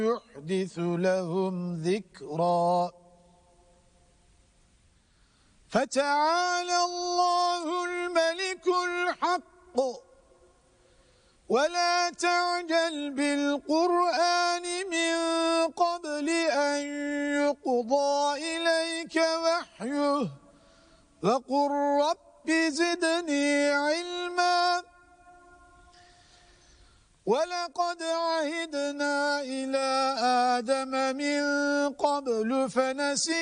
يحدث لهم ذكرا فتعالى الله الملك الحق ولا تعجل بالقرآن من قبل أن يقضى إليك وحيه وقل رب زدني علما ولقد عهدنا إلى آدم من قبل فنسي